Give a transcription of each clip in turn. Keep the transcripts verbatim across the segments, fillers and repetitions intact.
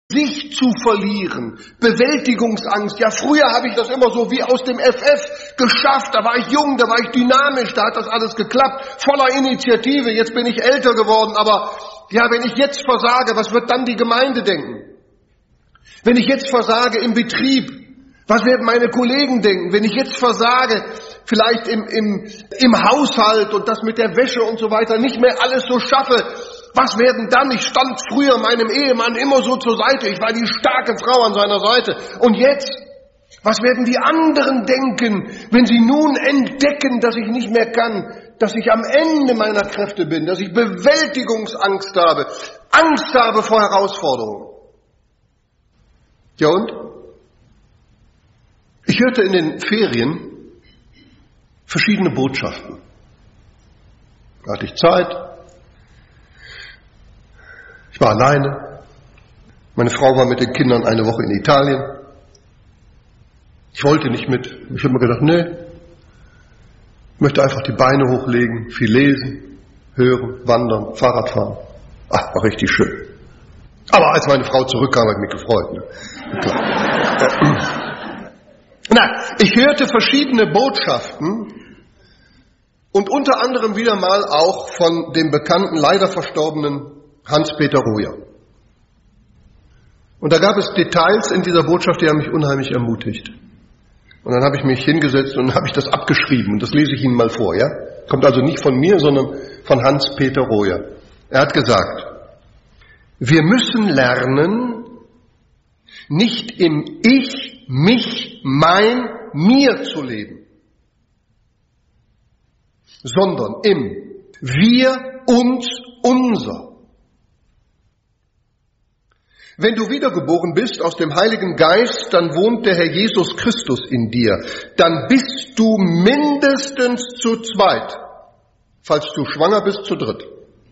sich zu verlieren, Bewältigungsangst. Ja, früher habe ich das immer so wie aus dem F F geschafft, da war ich jung, da war ich dynamisch, da hat das alles geklappt, voller Initiative, jetzt bin ich älter geworden, aber ja, wenn ich jetzt versage, was wird dann die Gemeinde denken? Wenn ich jetzt versage im Betrieb, was werden meine Kollegen denken? Wenn ich jetzt versage, vielleicht im, im, im Haushalt und das mit der Wäsche und so weiter, nicht mehr alles so schaffe, was werden dann? Ich stand früher meinem Ehemann immer so zur Seite. Ich war die starke Frau an seiner Seite. Und jetzt? Was werden die anderen denken, wenn sie nun entdecken, dass ich nicht mehr kann, dass ich am Ende meiner Kräfte bin, dass ich Bewältigungsangst habe, Angst habe vor Herausforderungen? Ja und? Ich hörte in den Ferien verschiedene Botschaften. Da hatte ich Zeit. Ich war alleine. Meine Frau war mit den Kindern eine Woche in Italien. Ich wollte nicht mit. Ich habe mir gedacht, nee, ich möchte einfach die Beine hochlegen, viel lesen, hören, wandern, Fahrrad fahren. Ach, war richtig schön. Aber als meine Frau zurückkam, habe ich mich gefreut. Ne? Klar. Na, ich hörte verschiedene Botschaften und unter anderem wieder mal auch von dem bekannten, leider verstorbenen Hans-Peter Royer. Und da gab es Details in dieser Botschaft, die haben mich unheimlich ermutigt. Und dann habe ich mich hingesetzt und habe ich das abgeschrieben. Und das lese ich Ihnen mal vor, ja? Kommt also nicht von mir, sondern von Hans-Peter Royer. Er hat gesagt, wir müssen lernen, nicht im Ich, mich, mein, mir zu leben, sondern im Wir, uns, unser. Wenn du wiedergeboren bist aus dem Heiligen Geist, dann wohnt der Herr Jesus Christus in dir. Dann bist du mindestens zu zweit. Falls du schwanger bist, zu dritt.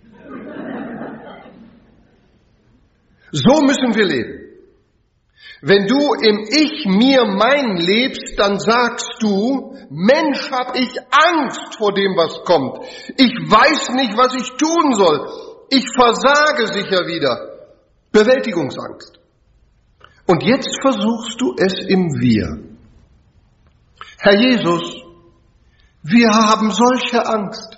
So müssen wir leben. Wenn du im Ich, mir, mein lebst, dann sagst du, Mensch, hab ich Angst vor dem, was kommt. Ich weiß nicht, was ich tun soll. Ich versage sicher wieder. Bewältigungsangst. Und jetzt versuchst du es im Wir. Herr Jesus, wir haben solche Angst.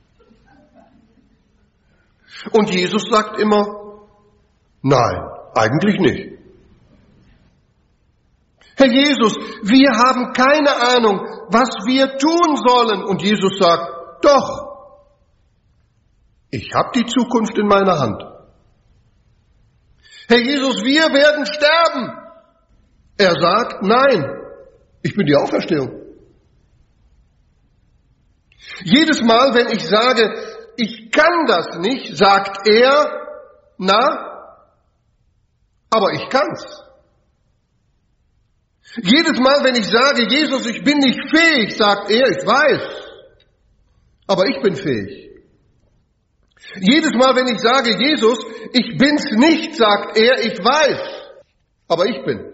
Und Jesus sagt immer, nein, eigentlich nicht. Herr Jesus, wir haben keine Ahnung, was wir tun sollen. Und Jesus sagt, doch, ich habe die Zukunft in meiner Hand. Herr Jesus, wir werden sterben. Er sagt, nein, ich bin die Auferstehung. Jedes Mal, wenn ich sage, ich kann das nicht, sagt er, na, aber ich kann's. Jedes Mal, wenn ich sage, Jesus, ich bin nicht fähig, sagt er, ich weiß, aber ich bin fähig. Jedes Mal, wenn ich sage, Jesus, ich bin's nicht, sagt er, ich weiß, aber ich bin.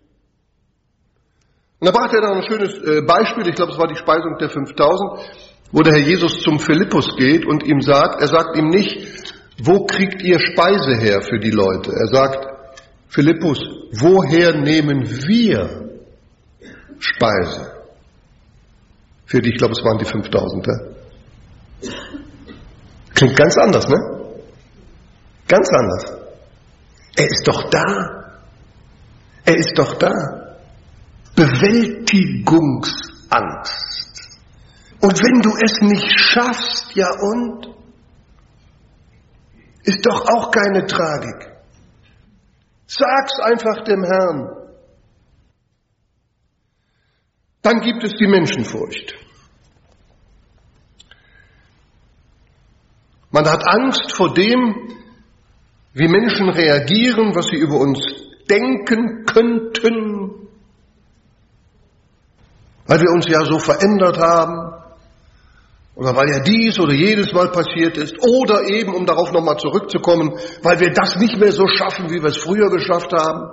Und da brachte er dann ein schönes Beispiel, ich glaube, es war die Speisung der fünftausend, wo der Herr Jesus zum Philippus geht und ihm sagt, er sagt ihm nicht, wo kriegt ihr Speise her für die Leute? Er sagt, Philippus, woher nehmen wir Speise? Für die, ich glaube, es waren die fünftausend, ja? Klingt ganz anders, ne? Ganz anders. Er ist doch da. Er ist doch da. Bewältigungsangst. Und wenn du es nicht schaffst, ja und? Ist doch auch keine Tragik. Sag's einfach dem Herrn. Dann gibt es die Menschenfurcht. Man hat Angst vor dem, wie Menschen reagieren, was sie über uns denken könnten, weil wir uns ja so verändert haben oder weil ja dies oder jedes Mal passiert ist oder eben, um darauf nochmal zurückzukommen, weil wir das nicht mehr so schaffen, wie wir es früher geschafft haben.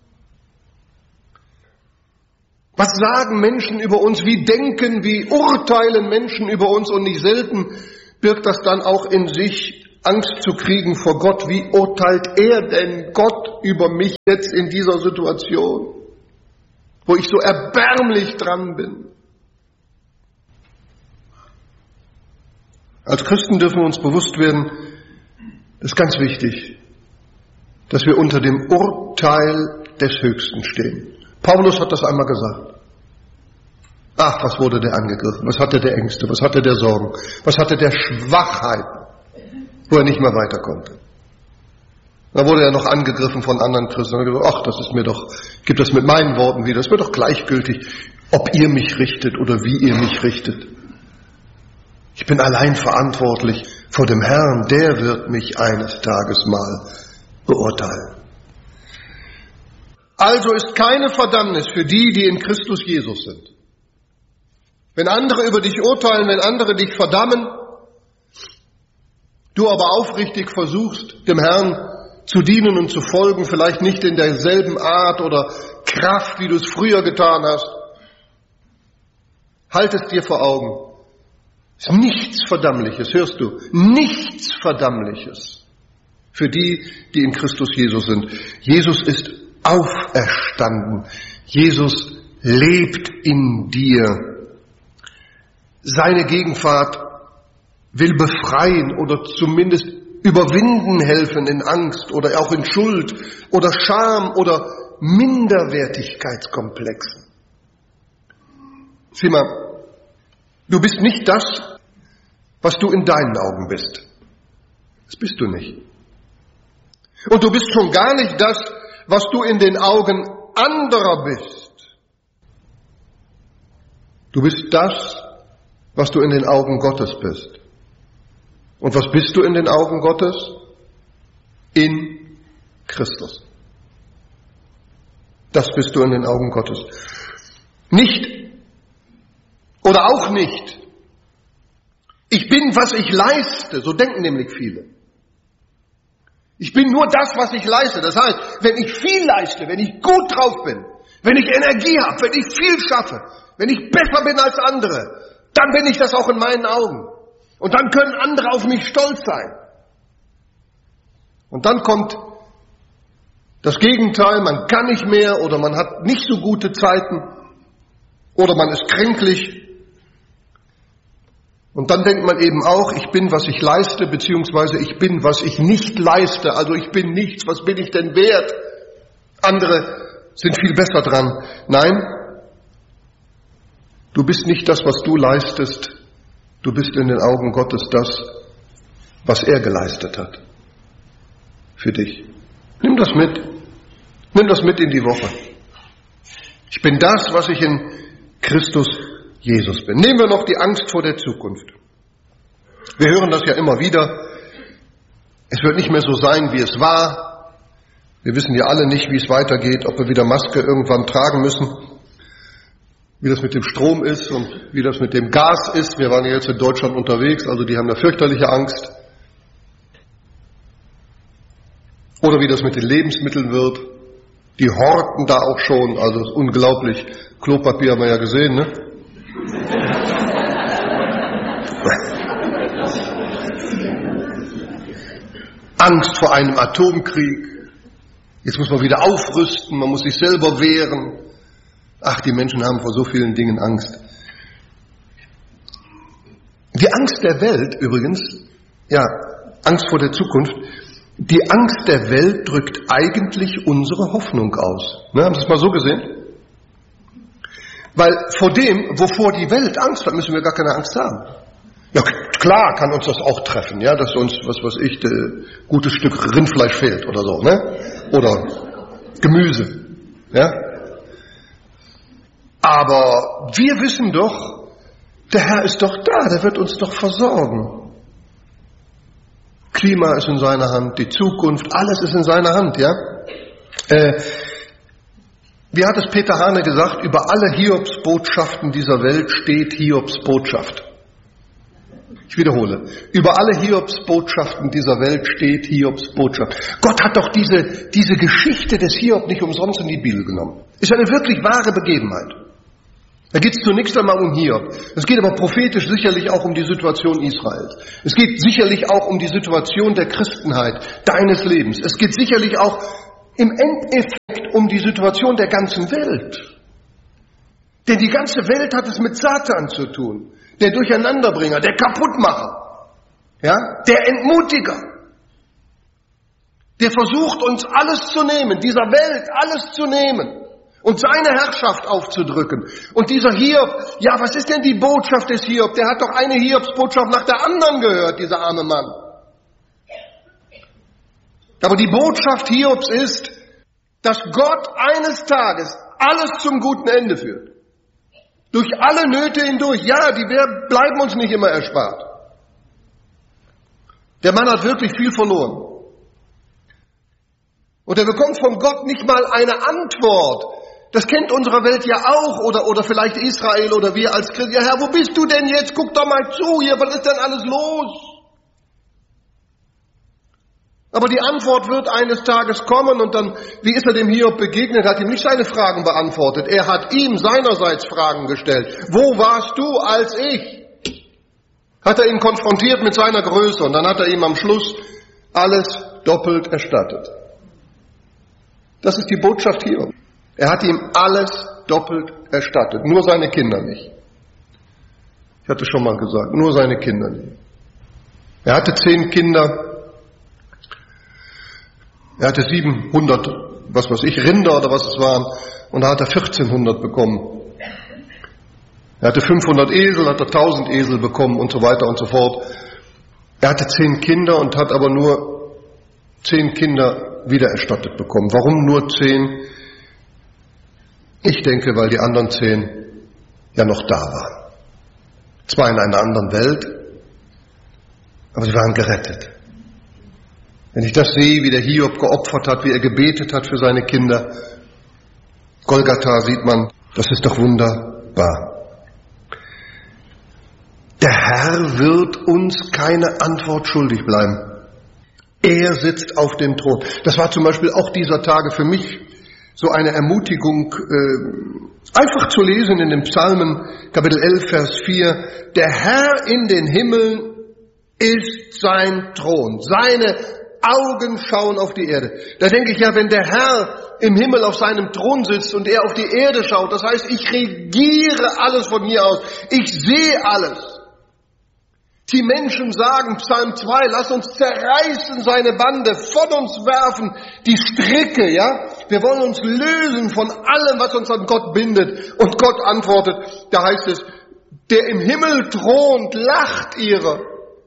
Was sagen Menschen über uns, wie denken, wie urteilen Menschen über uns und nicht selten birgt das dann auch in sich Angst zu kriegen vor Gott. Wie urteilt er denn Gott über mich jetzt in dieser Situation, wo ich so erbärmlich dran bin? Als Christen dürfen wir uns bewusst werden, das ist ganz wichtig, dass wir unter dem Urteil des Höchsten stehen. Paulus hat das einmal gesagt. Ach, was wurde der angegriffen? Was hatte der Ängste? Was hatte der Sorgen? Was hatte der Schwachheiten, wo er nicht mehr weiter konnte? Da wurde er noch angegriffen von anderen Christen. Und er hat gesagt, ach, das ist mir doch, gibt das mit meinen Worten wieder. Es wird doch gleichgültig, ob ihr mich richtet oder wie ihr mich richtet. Ich bin allein verantwortlich vor dem Herrn. Der wird mich eines Tages mal beurteilen. Also ist keine Verdammnis für die, die in Christus Jesus sind. Wenn andere über dich urteilen, wenn andere dich verdammen, du aber aufrichtig versuchst, dem Herrn zu dienen und zu folgen, vielleicht nicht in derselben Art oder Kraft, wie du es früher getan hast, halt es dir vor Augen. Es ist nichts Verdammliches, hörst du? Nichts Verdammliches für die, die in Christus Jesus sind. Jesus ist auferstanden. Jesus lebt in dir. Seine Gegenwart will befreien oder zumindest überwinden helfen in Angst oder auch in Schuld oder Scham oder Minderwertigkeitskomplexen. Sieh mal, du bist nicht das, was du in deinen Augen bist. Das bist du nicht. Und du bist schon gar nicht das, was du in den Augen anderer bist. Du bist das, was du in den Augen Gottes bist. Und was bist du in den Augen Gottes? In Christus. Das bist du in den Augen Gottes. Nicht oder auch nicht. Ich bin, was ich leiste. So denken nämlich viele. Ich bin nur das, was ich leiste. Das heißt, wenn ich viel leiste, wenn ich gut drauf bin, wenn ich Energie habe, wenn ich viel schaffe, wenn ich besser bin als andere, dann bin ich das auch in meinen Augen. Und dann können andere auf mich stolz sein. Und dann kommt das Gegenteil, man kann nicht mehr oder man hat nicht so gute Zeiten oder man ist kränklich. Und dann denkt man eben auch, ich bin, was ich leiste, beziehungsweise ich bin, was ich nicht leiste. Also ich bin nichts, was bin ich denn wert? Andere sind viel besser dran. Nein, du bist nicht das, was du leistest. Du bist in den Augen Gottes das, was er geleistet hat. Für dich. Nimm das mit. Nimm das mit in die Woche. Ich bin das, was ich in Christus Jesus bin. Nehmen wir noch die Angst vor der Zukunft. Wir hören das ja immer wieder. Es wird nicht mehr so sein, wie es war. Wir wissen ja alle nicht, wie es weitergeht, ob wir wieder Maske irgendwann tragen müssen, wie das mit dem Strom ist und wie das mit dem Gas ist. Wir waren ja jetzt in Deutschland unterwegs, also die haben da fürchterliche Angst. Oder wie das mit den Lebensmitteln wird. Die horten da auch schon, also ist unglaublich. Klopapier haben wir ja gesehen, ne? Angst vor einem Atomkrieg. Jetzt muss man wieder aufrüsten, man muss sich selber wehren. Ach, die Menschen haben vor so vielen Dingen Angst. Die Angst der Welt übrigens, ja, Angst vor der Zukunft, die Angst der Welt drückt eigentlich unsere Hoffnung aus. Ne, haben Sie es mal so gesehen? Weil vor dem, wovor die Welt Angst hat, müssen wir gar keine Angst haben. Ja, klar kann uns das auch treffen, ja, dass uns, was weiß ich, ein gutes Stück Rindfleisch fehlt oder so, ne? Oder Gemüse, ja? Aber wir wissen doch, der Herr ist doch da, der wird uns doch versorgen. Klima ist in seiner Hand, die Zukunft, alles ist in seiner Hand, ja? Äh, wie hat es Peter Hane gesagt, über alle Hiobsbotschaften dieser Welt steht Hiobs Botschaft. Ich wiederhole, über alle Hiobsbotschaften dieser Welt steht Hiobs Botschaft. Gott hat doch diese, diese Geschichte des Hiob nicht umsonst in die Bibel genommen. Ist eine wirklich wahre Begebenheit. Da geht es zunächst einmal um Hiob. Es geht aber prophetisch sicherlich auch um die Situation Israels. Es geht sicherlich auch um die Situation der Christenheit, deines Lebens. Es geht sicherlich auch im Endeffekt um die Situation der ganzen Welt. Denn die ganze Welt hat es mit Satan zu tun. Der Durcheinanderbringer, der Kaputtmacher, ja, der Entmutiger. Der versucht, uns alles zu nehmen, dieser Welt alles zu nehmen und seine Herrschaft aufzudrücken. Und dieser Hiob, ja, was ist denn die Botschaft des Hiob? Der hat doch eine Hiobsbotschaft nach der anderen gehört, dieser arme Mann. Aber die Botschaft Hiobs ist, dass Gott eines Tages alles zum guten Ende führt. Durch alle Nöte hindurch. Ja, die bleiben uns nicht immer erspart. Der Mann hat wirklich viel verloren. Und er bekommt von Gott nicht mal eine Antwort. Das kennt unsere Welt ja auch, oder, oder vielleicht Israel oder wir als Christen. Ja, Herr, wo bist du denn jetzt? Guck doch mal zu hier, was ist denn alles los? Aber die Antwort wird eines Tages kommen und dann, wie ist er dem Hiob begegnet, hat ihm nicht seine Fragen beantwortet. Er hat ihm seinerseits Fragen gestellt. Wo warst du als ich? Hat er ihn konfrontiert mit seiner Größe und dann hat er ihm am Schluss alles doppelt erstattet. Das ist die Botschaft Hiob. Er hat ihm alles doppelt erstattet, nur seine Kinder nicht. Ich hatte schon mal gesagt, nur seine Kinder nicht. Er hatte zehn Kinder, er hatte siebenhundert, was weiß ich, Rinder oder was es waren, und da hat er vierzehnhundert bekommen. Er hatte fünfhundert Esel, hat er tausend Esel bekommen und so weiter und so fort. Er hatte zehn Kinder und hat aber nur zehn Kinder wiedererstattet bekommen. Warum nur zehn? Ich denke, weil die anderen zehn ja noch da waren. Zwar in einer anderen Welt, aber sie waren gerettet. Wenn ich das sehe, wie der Hiob geopfert hat, wie er gebetet hat für seine Kinder, Golgatha sieht man, das ist doch wunderbar. Der Herr wird uns keine Antwort schuldig bleiben. Er sitzt auf dem Thron. Das war zum Beispiel auch dieser Tage für mich so eine Ermutigung, äh, einfach zu lesen in den Psalmen, Kapitel elf, Vers vier. Der Herr in den Himmeln ist sein Thron. Seine Augen schauen auf die Erde. Da denke ich ja, wenn der Herr im Himmel auf seinem Thron sitzt und er auf die Erde schaut, das heißt, ich regiere alles von hier aus. Ich sehe alles. Die Menschen sagen, Psalm zwei, lass uns zerreißen seine Bande, von uns werfen die Stricke, ja? Wir wollen uns lösen von allem, was uns an Gott bindet. Und Gott antwortet, da heißt es, der im Himmel thront, lacht ihrer.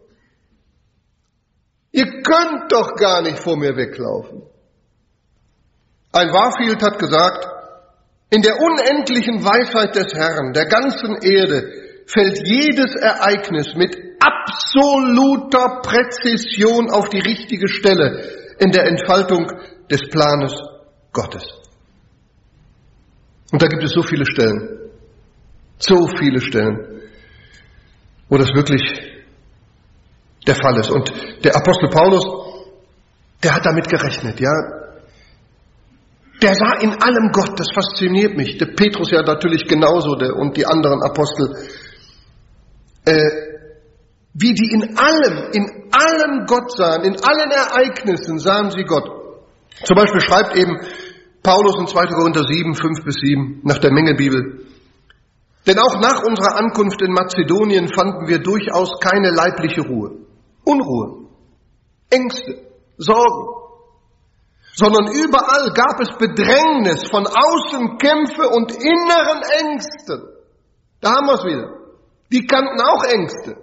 Ihr könnt doch gar nicht vor mir weglaufen. Ein Warfield hat gesagt, in der unendlichen Weisheit des Herrn, der ganzen Erde, fällt jedes Ereignis mit absoluter Präzision auf die richtige Stelle in der Entfaltung des Planes Gottes. Und da gibt es so viele Stellen, so viele Stellen, wo das wirklich der Fall ist. Und der Apostel Paulus, der hat damit gerechnet, ja. Der sah in allem Gott, das fasziniert mich. Der Petrus ja natürlich genauso, der, und die anderen Apostel. Äh, wie die in allem, in allem Gott sahen, in allen Ereignissen sahen sie Gott. Zum Beispiel schreibt eben Paulus in zweiter Korinther sieben, fünf bis sieben, nach der Mengebibel. Denn auch nach unserer Ankunft in Mazedonien fanden wir durchaus keine leibliche Ruhe, Unruhe, Ängste, Sorgen, sondern überall gab es Bedrängnis, von außen Kämpfe und inneren Ängsten. Da haben wir es wieder. Die kannten auch Ängste.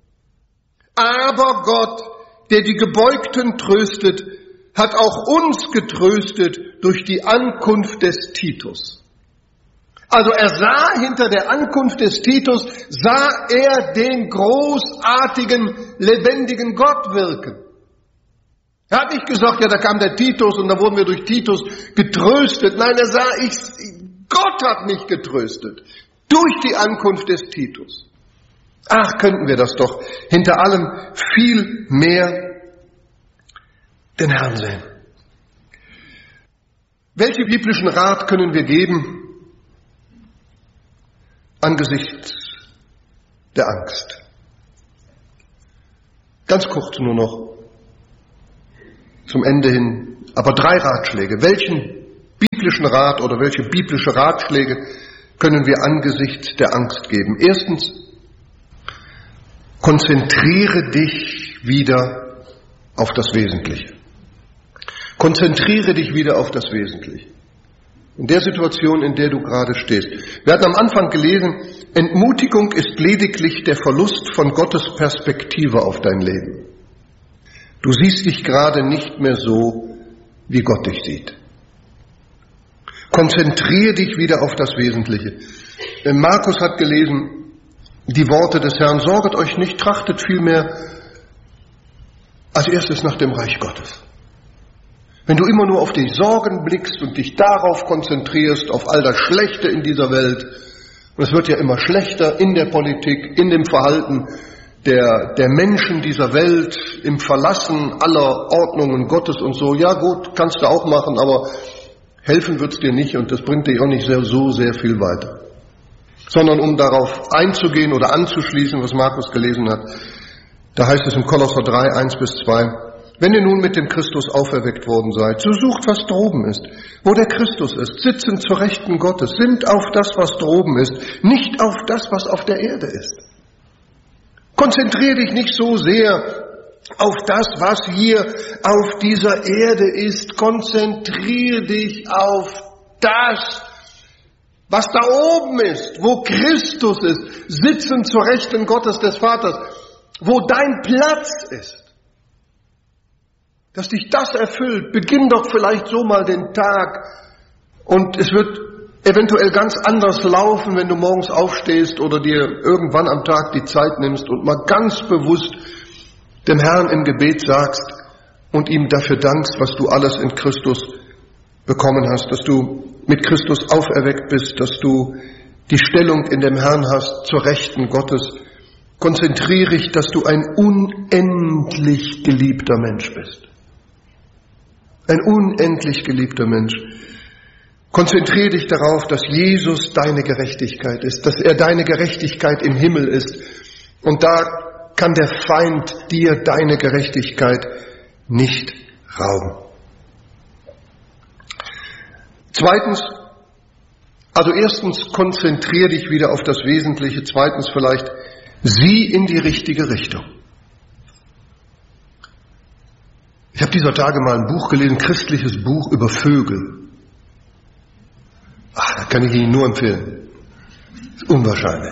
Aber Gott, der die Gebeugten tröstet, hat auch uns getröstet durch die Ankunft des Titus. Also er sah hinter der Ankunft des Titus, sah er den großartigen, lebendigen Gott wirken. Er hat nicht gesagt, ja, da kam der Titus und da wurden wir durch Titus getröstet. Nein, er sah, ich, Gott hat mich getröstet durch die Ankunft des Titus. Ach, könnten wir das doch hinter allem viel mehr den Herrn sehen. Welchen biblischen Rat können wir geben? angesichts der Angst. Ganz kurz nur noch zum Ende hin, aber drei Ratschläge. Welchen biblischen Rat oder welche biblische Ratschläge können wir angesichts der Angst geben? Erstens, konzentriere dich wieder auf das Wesentliche. Konzentriere dich wieder auf das Wesentliche. In der Situation, in der du gerade stehst. Wir hatten am Anfang gelesen, Entmutigung ist lediglich der Verlust von Gottes Perspektive auf dein Leben. Du siehst dich gerade nicht mehr so, wie Gott dich sieht. Konzentriere dich wieder auf das Wesentliche. Markus hat gelesen, die Worte des Herrn, sorget euch nicht, trachtet vielmehr als erstes nach dem Reich Gottes. Wenn du immer nur auf die Sorgen blickst und dich darauf konzentrierst, auf all das Schlechte in dieser Welt, und es wird ja immer schlechter in der Politik, in dem Verhalten der, der Menschen dieser Welt, im Verlassen aller Ordnungen Gottes und so, ja gut, kannst du auch machen, aber helfen wird's dir nicht und das bringt dich auch nicht sehr, so sehr viel weiter. Sondern um darauf einzugehen oder anzuschließen, was Markus gelesen hat, da heißt es im Kolosser drei, eins bis zwei, wenn ihr nun mit dem Christus auferweckt worden seid, so sucht, was droben ist, wo der Christus ist, sitzend zur Rechten Gottes, sinnt auf das, was droben ist, nicht auf das, was auf der Erde ist. Konzentriere dich nicht so sehr auf das, was hier auf dieser Erde ist. Konzentriere dich auf das, was da oben ist, wo Christus ist, sitzend zur Rechten Gottes des Vaters, wo dein Platz ist. Dass dich das erfüllt, beginn doch vielleicht so mal den Tag und es wird eventuell ganz anders laufen, wenn du morgens aufstehst oder dir irgendwann am Tag die Zeit nimmst und mal ganz bewusst dem Herrn im Gebet sagst und ihm dafür dankst, was du alles in Christus bekommen hast, dass du mit Christus auferweckt bist, dass du die Stellung in dem Herrn hast zur Rechten Gottes. Konzentriere dich, dass du ein unendlich geliebter Mensch bist. Ein unendlich geliebter Mensch. Konzentriere dich darauf, dass Jesus deine Gerechtigkeit ist, dass er deine Gerechtigkeit im Himmel ist. Und da kann der Feind dir deine Gerechtigkeit nicht rauben. Zweitens, also erstens, konzentriere dich wieder auf das Wesentliche. Zweitens vielleicht, sieh in die richtige Richtung. Ich habe dieser Tage mal ein Buch gelesen, ein christliches Buch über Vögel. Ach, das kann ich Ihnen nur empfehlen. Das ist unwahrscheinlich.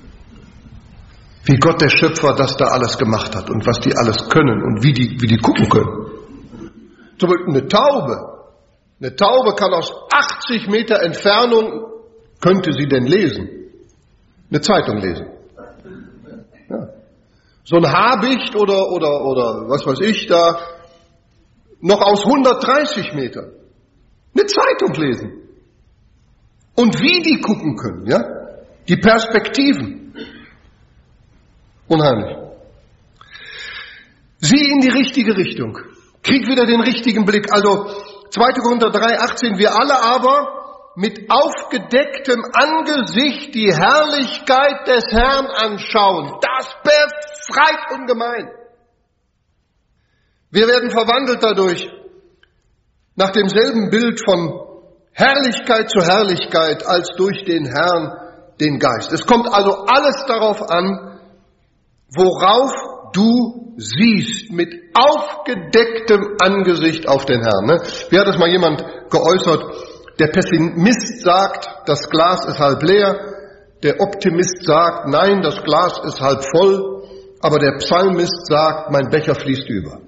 Wie Gott der Schöpfer das da alles gemacht hat und was die alles können und wie die, wie die gucken können. Zum Beispiel eine Taube. Eine Taube kann aus achtzig Meter Entfernung, könnte sie denn lesen? Eine Zeitung lesen. Ja. So ein Habicht oder, oder, oder was weiß ich da, noch aus hundertdreißig Metern eine Zeitung lesen. Und wie die gucken können, ja? Die Perspektiven. Unheimlich. Sieh in die richtige Richtung. Krieg wieder den richtigen Blick. Also zweiter Korinther drei, achtzehn, wir alle aber mit aufgedecktem Angesicht die Herrlichkeit des Herrn anschauen. Das befreit ungemein. Wir werden verwandelt dadurch nach demselben Bild von Herrlichkeit zu Herrlichkeit als durch den Herrn, den Geist. Es kommt also alles darauf an, worauf du siehst, mit aufgedecktem Angesicht auf den Herrn. Ne? Wie hat es mal jemand geäußert? Der Pessimist sagt, das Glas ist halb leer. Der Optimist sagt, nein, das Glas ist halb voll. Aber der Psalmist sagt, mein Becher fließt über.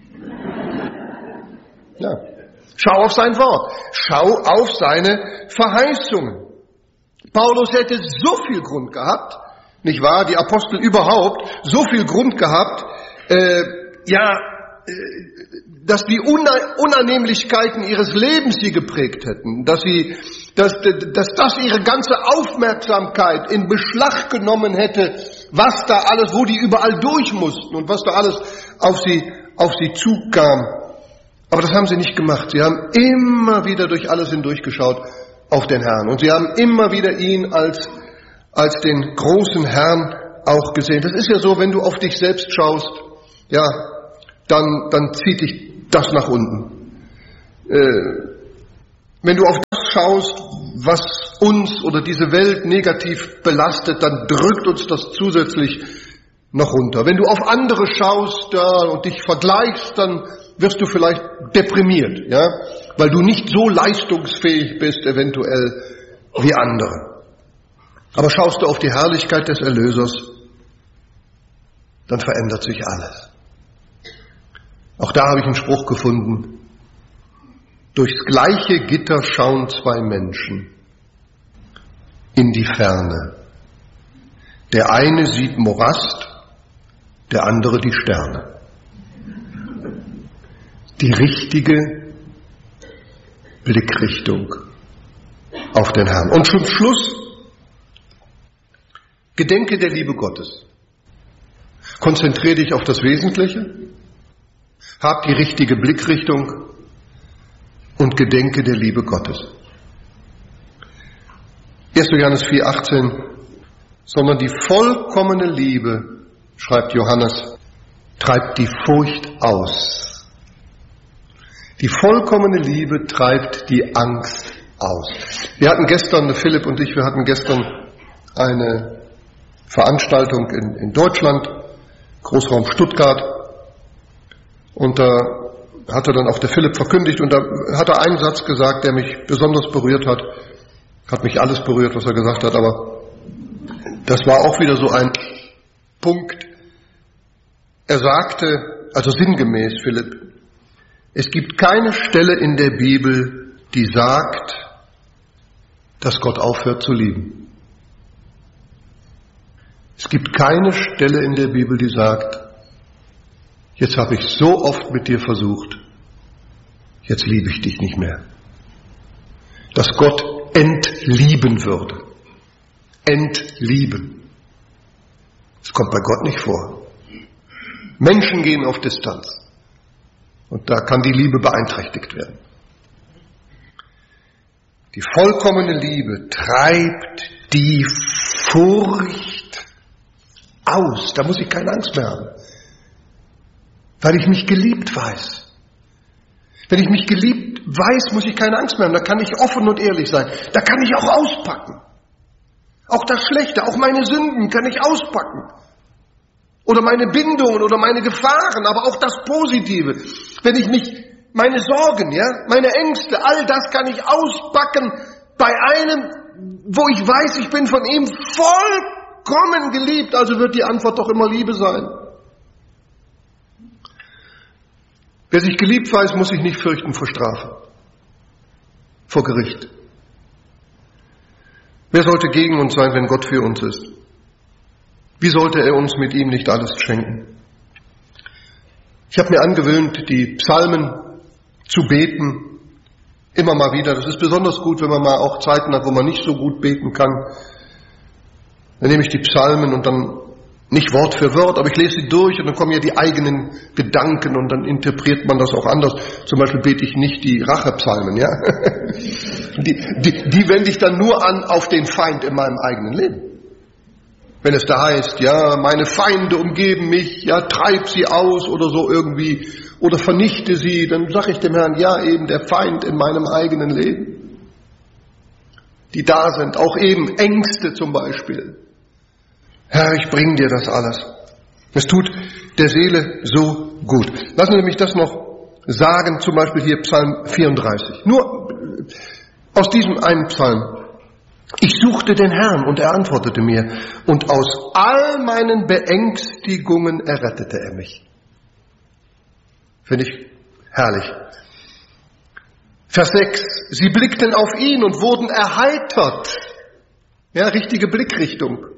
Ja. Schau auf sein Wort. Schau auf seine Verheißungen. Paulus hätte so viel Grund gehabt, nicht wahr? Die Apostel überhaupt, so viel Grund gehabt, äh, ja, äh, dass die Una- Unannehmlichkeiten ihres Lebens sie geprägt hätten, dass sie, dass, dass das ihre ganze Aufmerksamkeit in Beschlag genommen hätte, was da alles, wo die überall durch mussten und was da alles auf sie, auf sie zukam. Aber das haben sie nicht gemacht. Sie haben immer wieder durch alles hindurchgeschaut auf den Herrn. Und sie haben immer wieder ihn als, als den großen Herrn auch gesehen. Das ist ja so, wenn du auf dich selbst schaust, ja, dann, dann zieht dich das nach unten. Äh, wenn du auf das schaust, was uns oder diese Welt negativ belastet, dann drückt uns das zusätzlich noch runter. Wenn du auf andere schaust ja, und dich vergleichst, dann wirst du vielleicht deprimiert, ja, weil du nicht so leistungsfähig bist, eventuell wie andere. Aber schaust du auf die Herrlichkeit des Erlösers, dann verändert sich alles. Auch da habe ich einen Spruch gefunden. Durchs gleiche Gitter schauen zwei Menschen in die Ferne. Der eine sieht Morast, der andere die Sterne. Die richtige Blickrichtung auf den Herrn. Und zum Schluss, gedenke der Liebe Gottes. Konzentriere dich auf das Wesentliche, hab die richtige Blickrichtung und gedenke der Liebe Gottes. erster Johannes vier achtzehn, sondern die vollkommene Liebe, schreibt Johannes, treibt die Furcht aus. Die vollkommene Liebe treibt die Angst aus. Wir hatten gestern, Philipp und ich, wir hatten gestern eine Veranstaltung in, in Deutschland, Großraum Stuttgart, und da hatte dann auch der Philipp verkündigt und da hat er einen Satz gesagt, der mich besonders berührt hat. Hat mich alles berührt, was er gesagt hat, aber das war auch wieder so ein Punkt. Er sagte, also sinngemäß, Philipp, es gibt keine Stelle in der Bibel, die sagt, dass Gott aufhört zu lieben. Es gibt keine Stelle in der Bibel, die sagt, jetzt habe ich so oft mit dir versucht, jetzt liebe ich dich nicht mehr. Dass Gott entlieben würde. Entlieben. Das kommt bei Gott nicht vor. Menschen gehen auf Distanz. Und da kann die Liebe beeinträchtigt werden. Die vollkommene Liebe treibt die Furcht aus. Da muss ich keine Angst mehr haben. Weil ich mich geliebt weiß. Wenn ich mich geliebt weiß, muss ich keine Angst mehr haben. Da kann ich offen und ehrlich sein. Da kann ich auch auspacken. Auch das Schlechte, auch meine Sünden kann ich auspacken. Oder meine Bindungen oder meine Gefahren, aber auch das Positive. Wenn ich mich, meine Sorgen, ja, meine Ängste, all das kann ich auspacken bei einem, wo ich weiß, ich bin von ihm vollkommen geliebt. Also wird die Antwort doch immer Liebe sein. Wer sich geliebt weiß, muss sich nicht fürchten vor Strafe, vor Gericht. Wer sollte gegen uns sein, wenn Gott für uns ist? Wie sollte er uns mit ihm nicht alles schenken? Ich habe mir angewöhnt, die Psalmen zu beten, immer mal wieder. Das ist besonders gut, wenn man mal auch Zeiten hat, wo man nicht so gut beten kann. Dann nehme ich die Psalmen und dann nicht Wort für Wort, aber ich lese sie durch und dann kommen ja die eigenen Gedanken und dann interpretiert man das auch anders. Zum Beispiel bete ich nicht die Rachepsalmen, ja. Die, die, die wende ich dann nur an auf den Feind in meinem eigenen Leben. Wenn es da heißt, ja, meine Feinde umgeben mich, ja, treib sie aus oder so irgendwie, oder vernichte sie, dann sage ich dem Herrn, ja, eben der Feind in meinem eigenen Leben. Die da sind, auch eben Ängste zum Beispiel. Herr, ich bringe dir das alles. Es tut der Seele so gut. Lassen Sie mich das noch sagen, zum Beispiel hier Psalm vierunddreißig. Nur aus diesem einen Psalm. Ich suchte den Herrn und er antwortete mir und aus all meinen Beängstigungen errettete er mich. Finde ich herrlich. Vers sechs. Sie blickten auf ihn und wurden erheitert. Ja, richtige Blickrichtung.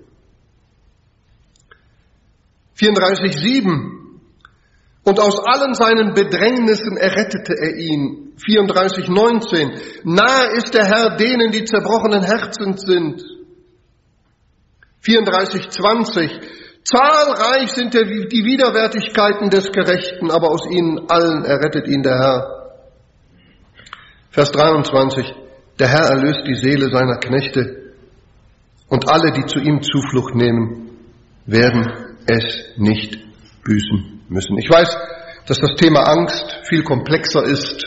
vierunddreißig sieben. Und aus allen seinen Bedrängnissen errettete er ihn. vierunddreißig neunzehn. Nahe ist der Herr denen, die zerbrochenen Herzens sind. vierunddreißig zwanzig. Zahlreich sind die Widerwärtigkeiten des Gerechten, aber aus ihnen allen errettet ihn der Herr. Vers dreiundzwanzig. Der Herr erlöst die Seele seiner Knechte. Und alle, die zu ihm Zuflucht nehmen, werden es nicht büßen müssen. Ich weiß, dass das Thema Angst viel komplexer ist,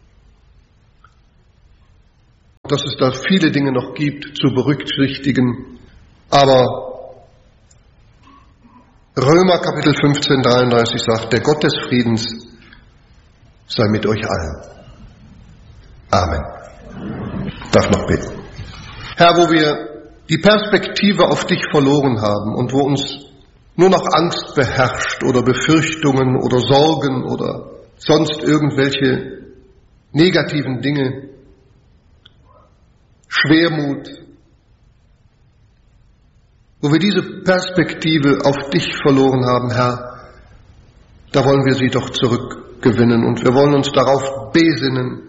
dass es da viele Dinge noch gibt zu berücksichtigen, aber Römer Kapitel fünfzehn, dreiunddreißig sagt, der Gott des Friedens sei mit euch allen. Amen. Ich darf noch beten. Herr, wo wir die Perspektive auf dich verloren haben und wo uns nur noch Angst beherrscht oder Befürchtungen oder Sorgen oder sonst irgendwelche negativen Dinge, Schwermut, wo wir diese Perspektive auf dich verloren haben, Herr, da wollen wir sie doch zurückgewinnen und wir wollen uns darauf besinnen,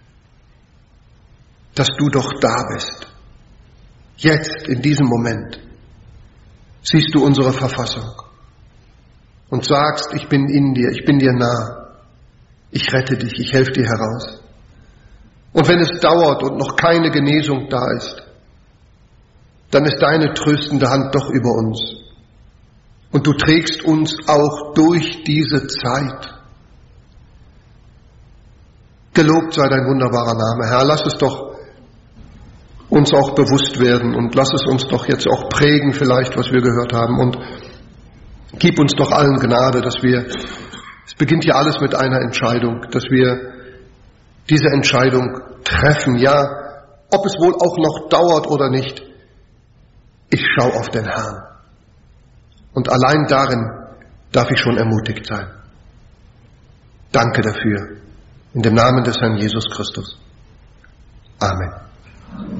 dass du doch da bist. Jetzt, in diesem Moment, siehst du unsere Verfassung und sagst, ich bin in dir, ich bin dir nah, ich rette dich, ich helfe dir heraus. Und wenn es dauert und noch keine Genesung da ist, dann ist deine tröstende Hand doch über uns. Und du trägst uns auch durch diese Zeit. Gelobt sei dein wunderbarer Name, Herr. Lass es doch uns auch bewusst werden und lass es uns doch jetzt auch prägen vielleicht, was wir gehört haben. Und gib uns doch allen Gnade, dass wir, es beginnt ja alles mit einer Entscheidung, dass wir diese Entscheidung treffen. Ja, ob es wohl auch noch dauert oder nicht, ich schaue auf den Herrn. Und allein darin darf ich schon ermutigt sein. Danke dafür. In dem Namen des Herrn Jesus Christus. Amen.